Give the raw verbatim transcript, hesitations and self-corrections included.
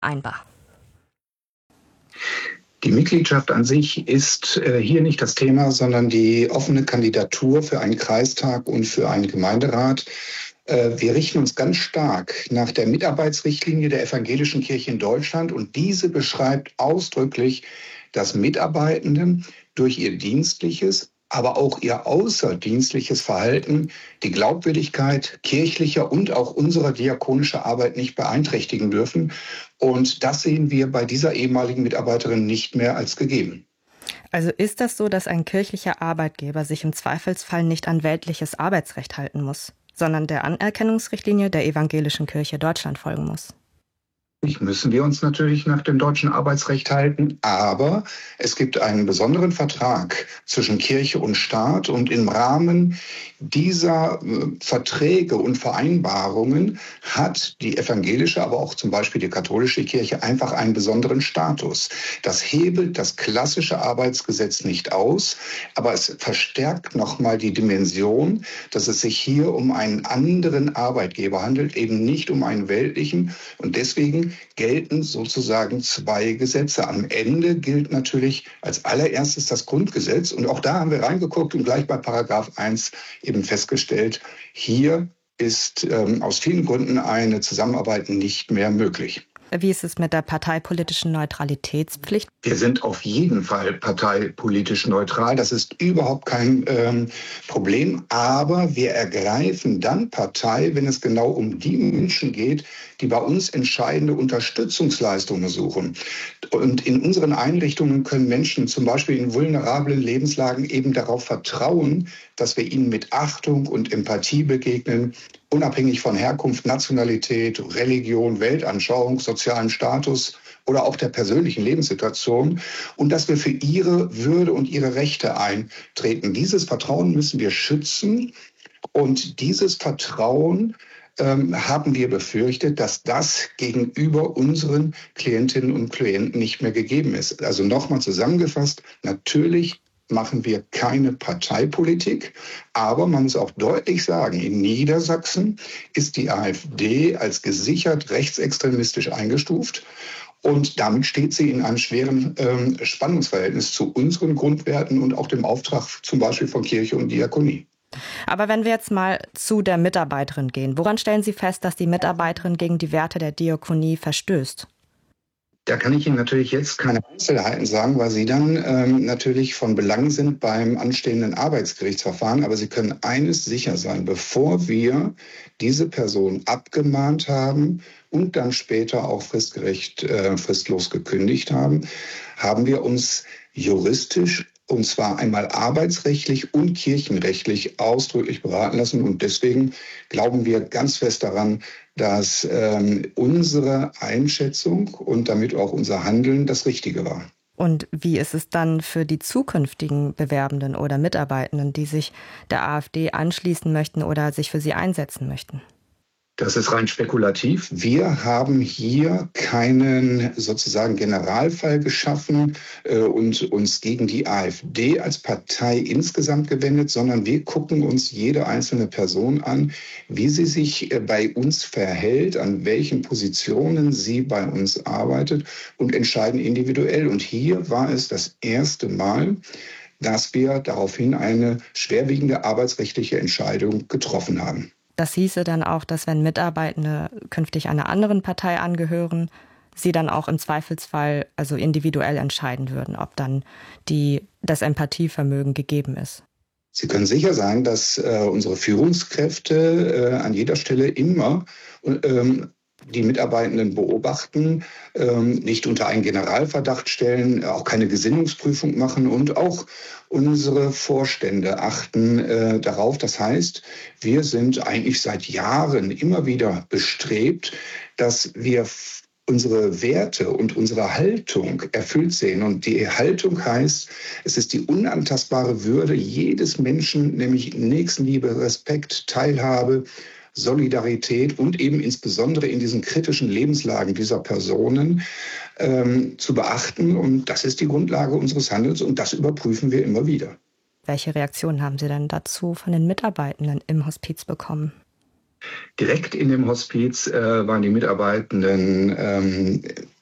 vereinbar? Die Mitgliedschaft an sich ist äh, hier nicht das Thema, sondern die offene Kandidatur für einen Kreistag und für einen Gemeinderat. Äh, wir richten uns ganz stark nach der Mitarbeitsrichtlinie der Evangelischen Kirche in Deutschland und diese beschreibt ausdrücklich, dass Mitarbeitenden durch ihr dienstliches, aber auch ihr außerdienstliches Verhalten die Glaubwürdigkeit kirchlicher und auch unserer diakonischer Arbeit nicht beeinträchtigen dürfen. Und das sehen wir bei dieser ehemaligen Mitarbeiterin nicht mehr als gegeben. Also ist das so, dass ein kirchlicher Arbeitgeber sich im Zweifelsfall nicht an weltliches Arbeitsrecht halten muss, sondern der Anerkennungsrichtlinie der Evangelischen Kirche Deutschland folgen muss? Müssen wir uns natürlich nach dem deutschen Arbeitsrecht halten, aber es gibt einen besonderen Vertrag zwischen Kirche und Staat und im Rahmen dieser äh, Verträge und Vereinbarungen hat die evangelische, aber auch zum Beispiel die katholische Kirche einfach einen besonderen Status. Das hebelt das klassische Arbeitsgesetz nicht aus, aber es verstärkt nochmal die Dimension, dass es sich hier um einen anderen Arbeitgeber handelt, eben nicht um einen weltlichen und deswegen gelten sozusagen zwei Gesetze. Am Ende gilt natürlich als allererstes das Grundgesetz. Und auch da haben wir reingeguckt und gleich bei Paragraph eins eben festgestellt, hier ist ähm, aus vielen Gründen eine Zusammenarbeit nicht mehr möglich. Wie ist es mit der parteipolitischen Neutralitätspflicht? Wir sind auf jeden Fall parteipolitisch neutral. Das ist überhaupt kein ähm, Problem. Aber wir ergreifen dann Partei, wenn es genau um die Menschen geht, die bei uns entscheidende Unterstützungsleistungen suchen. Und in unseren Einrichtungen können Menschen zum Beispiel in vulnerablen Lebenslagen eben darauf vertrauen, dass wir ihnen mit Achtung und Empathie begegnen, unabhängig von Herkunft, Nationalität, Religion, Weltanschauung, sozialem Status oder auch der persönlichen Lebenssituation und dass wir für ihre Würde und ihre Rechte eintreten. Dieses Vertrauen müssen wir schützen und dieses Vertrauen ähm, haben wir befürchtet, dass das gegenüber unseren Klientinnen und Klienten nicht mehr gegeben ist. Also nochmal zusammengefasst, natürlich machen wir keine Parteipolitik, aber man muss auch deutlich sagen, in Niedersachsen ist die AfD als gesichert rechtsextremistisch eingestuft und damit steht sie in einem schweren ähm, Spannungsverhältnis zu unseren Grundwerten und auch dem Auftrag zum Beispiel von Kirche und Diakonie. Aber wenn wir jetzt mal zu der Mitarbeiterin gehen, woran stellen Sie fest, dass die Mitarbeiterin gegen die Werte der Diakonie verstößt? Da kann ich Ihnen natürlich jetzt keine Einzelheiten sagen, weil sie dann ähm, natürlich von Belang sind beim anstehenden Arbeitsgerichtsverfahren. Aber Sie können eines sicher sein, bevor wir diese Person abgemahnt haben und dann später auch fristgerecht, äh, fristlos gekündigt haben, haben wir uns juristisch und zwar einmal arbeitsrechtlich und kirchenrechtlich ausdrücklich beraten lassen. Und deswegen glauben wir ganz fest daran, dass ähm, unsere Einschätzung und damit auch unser Handeln das Richtige war. Und wie ist es dann für die zukünftigen Bewerbenden oder Mitarbeitenden, die sich der AfD anschließen möchten oder sich für sie einsetzen möchten? Das ist rein spekulativ. Wir haben hier keinen sozusagen Generalfall geschaffen äh, und uns gegen die AfD als Partei insgesamt gewendet, sondern wir gucken uns jede einzelne Person an, wie sie sich äh, bei uns verhält, an welchen Positionen sie bei uns arbeitet und entscheiden individuell. Und hier war es das erste Mal, dass wir daraufhin eine schwerwiegende arbeitsrechtliche Entscheidung getroffen haben. Das hieße dann auch, dass wenn Mitarbeitende künftig einer anderen Partei angehören, sie dann auch im Zweifelsfall also individuell entscheiden würden, ob dann die, das Empathievermögen gegeben ist. Sie können sicher sein, dass äh, unsere Führungskräfte äh, an jeder Stelle immer ähm, die Mitarbeitenden beobachten, ähm, nicht unter einen Generalverdacht stellen, auch keine Gesinnungsprüfung machen und auch unsere Vorstände achten äh, darauf. Das heißt, wir sind eigentlich seit Jahren immer wieder bestrebt, dass wir f- unsere Werte und unsere Haltung erfüllt sehen. Und die Haltung heißt, es ist die unantastbare Würde jedes Menschen, nämlich Nächstenliebe, Respekt, Teilhabe, Solidarität und eben insbesondere in diesen kritischen Lebenslagen dieser Personen ähm, zu beachten. Und das ist die Grundlage unseres Handelns und das überprüfen wir immer wieder. Welche Reaktionen haben Sie denn dazu von den Mitarbeitenden im Hospiz bekommen? Direkt in dem Hospiz äh, waren die Mitarbeitenden ähm,